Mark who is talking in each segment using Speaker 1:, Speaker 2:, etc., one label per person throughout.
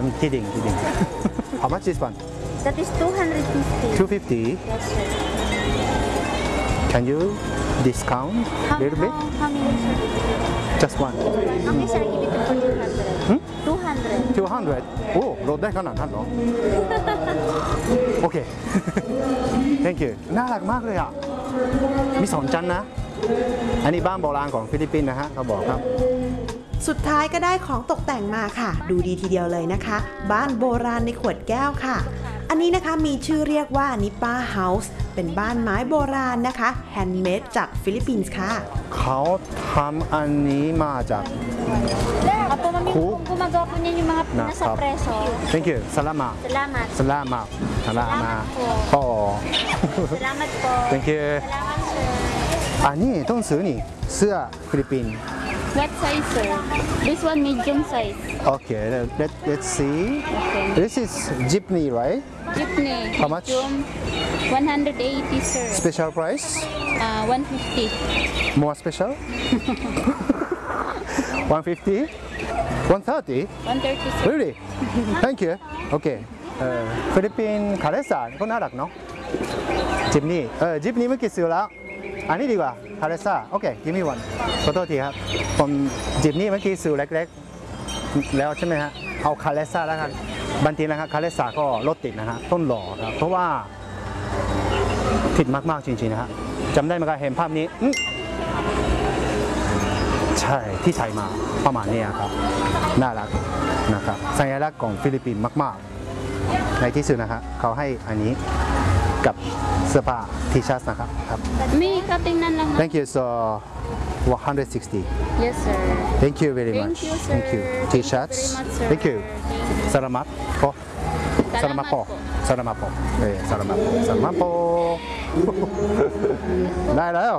Speaker 1: I'm kidding. How much is one?
Speaker 2: That is 250.
Speaker 1: 250.
Speaker 2: Yes, sir.
Speaker 1: Can you discount a little bit?
Speaker 2: How many, sir?
Speaker 1: Just one.
Speaker 2: Okay, sir. Give it for 200. 200.
Speaker 1: 200. โอ้ลดได้ขนาดนั้นเหรอ โอเค Thank you น่ารักมากเลยอ่ะ มี2 ชั้นนะ อันนี้บ้านโบราณของฟิลิปปินส์นะฮะเขาบอกครับ
Speaker 3: สุดท้ายก็ได้ของตกแต่งมาค่ะ ดูดีทีเดียวเลยนะคะ บ้านโบราณในขวดแก้วค่ะ อันนี้นะคะมีชื่อเรียกว่านิป้าเฮาส์เป็นบ้านไม้โบราณนะคะแฮนด์เมดจากฟิลิปปินส์ค่ะ
Speaker 1: เขาทำอันนี้มาจาก
Speaker 2: Opo, ma'am. Gumagawa po niyan yung mga nasa preso.
Speaker 1: Thank you Salamat
Speaker 2: Salamat.
Speaker 1: Salamat Salamat
Speaker 2: po.
Speaker 1: อ๋อ
Speaker 2: Salamat po.
Speaker 1: Thank you
Speaker 2: Salamat, sir.
Speaker 1: อันนี้ต้องซื้อนี่เสื้อฟิลิปปินส์
Speaker 2: What size, sir? This one medium size.
Speaker 1: Okay let's see
Speaker 2: Okay.
Speaker 1: This is jeepney right
Speaker 2: Jeepney.
Speaker 1: How much?
Speaker 2: Medium, 180, sir.
Speaker 1: Special price
Speaker 2: 150.
Speaker 1: More special 150 130
Speaker 2: 130, sir.
Speaker 1: Really Thank you โอเคฟิลิปปินส์คาเลซ่าก็น่ารักเนาะจิปนี่จิปนี่เมื่อกี้ซื้อแล้วอันนี้ดีกว่าคาเลซ่าโอเค give me one ขอโทษทีครับผมจิปนี่เมื่อกี้ซื้อเล็กๆแล้วใช่ไหมฮะเอาคาเลซ่าแล้วกันบางทีนะครับคาเลซ่าก็รถติดนะฮะต้นหล่อครับเพราะว่าติดมากๆจริงๆนะฮะจำได้ไหมครับเห็นภาพนี้ใช่ที่ใช้มาประมาณนี้ครับน่ารักนะครับสัญลักษณ์ของฟิลิปปินส์มากๆในที่สุดนะฮะเขาให้อันนี้กับเสื้อผ้าทีชัสนะครับครับ
Speaker 2: May katingnan lang.
Speaker 1: Thank you so 160
Speaker 2: Yes, sir.
Speaker 1: Thank you very
Speaker 2: Thank
Speaker 1: much
Speaker 2: you, sir.
Speaker 1: Thank you
Speaker 2: Thank you
Speaker 1: T-shirts
Speaker 2: very much, sir.
Speaker 1: Thank you Salamat po Salamat po Salamat po Salamat po Salamat po ได้แล้ว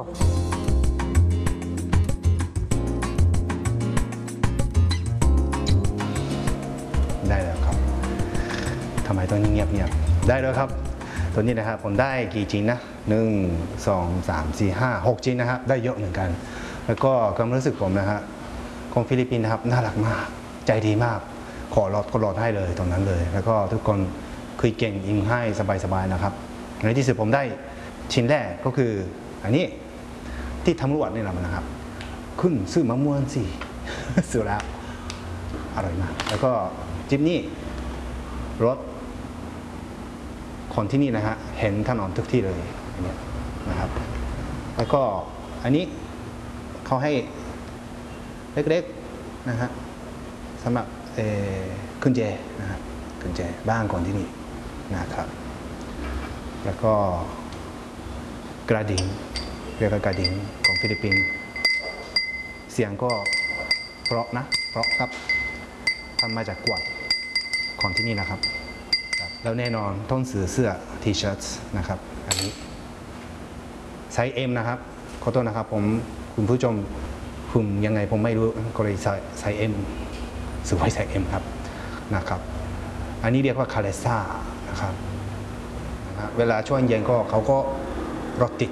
Speaker 1: ได้แล้วครับทำไมต้องเงียบๆได้แล้วครับตัวนี้นะครับผมได้กี่ชิ้นนะ1 2 3 4 5 6ชิ้นนะครับได้เยอะเหมือนกันแล้วก็ความรู้สึกผมนะฮะของฟิลิปปินส์นะครับน่ารักมากใจดีมากขอลดให้เลยตรงนั้นเลยแล้วก็ทุกคนคุยเก่งยิ้มให้สบายๆนะครับในที่สุดผมได้ชิ้นแรกก็คืออันนี้ที่ทำรวดนี่แหละนะครับขึ้นซื้อมะม่วงสิ ซื้อแล้วอร่อยมากแล้วก็จิ๊บนี่รถคนที่นี่นะฮะเห็นถนนทุกที่เลยอันนี้นะครับแล้วก็อันนี้เขาให้เล็กๆนะฮะสำหรับกุญแจนะครับกุญแจบ้านคนที่นี่นะครับแล้วก็กระดิ่งเรียกว่ากระดิ่งของฟิลิปปินส์เสียงก็เพราะนะเพราะครับทำมาจากกวาดของที่นี่นะครับแล้วแน่นอนต้องซื้อเสื้อ T-shirts นะครับอันนี้ไซส์ M นะครับขอโทษนะครับคุณผู้ชมคุณยังไงผมไม่รู้ก็เลยไซส์ M ซื้อไว้ไซส์ M ครับนะครับอันนี้เรียกว่าคาเลซ่านะครับเวลาช่วงเย็นก็เขาก็รถติด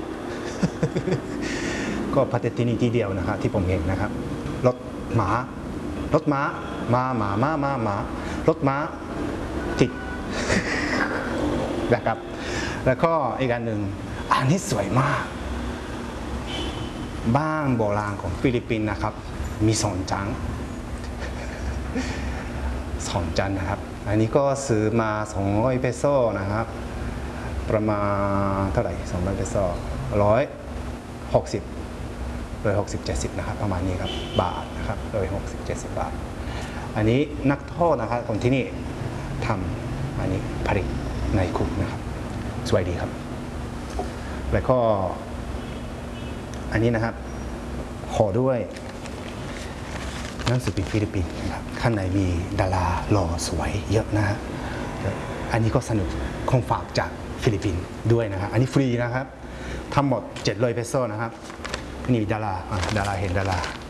Speaker 1: ก็ประเทศที่นี่ที่เดียวนะครับที่ผมเห็นนะครับรถม้ารถม้ารถม้าติด นะครับแล้วก็อีกอันหนึ่งอันนี้สวยมากบ้านโบราณของฟิลิปปินส์นะครับมี2 ชั้น 2 ชั้นนะครับอันนี้ก็ซื้อมา200 เปโซนะครับประมาณเท่าไหร่200 เปโซ160-70นะครับประมาณนี้ครับบาทนะครับ160-70 บาทอันนี้นักโทษนะครับคนที่นี่ทำอันนี้ผลิตในคุกนะครับสวยดีครับแล้วก็อันนี้นะครับขอด้วยหนังสือพิมพ์ฟิลิปปินส์นะครับข้างในมีดาราหล่อสวยเยอะนะฮะอันนี้ก็สนุกของฝากจากฟิลิปปินส์ด้วยนะครับอันนี้ฟรีนะครับทั้งหมด700 เปโซนะครับนี่ดาราเห็นดารา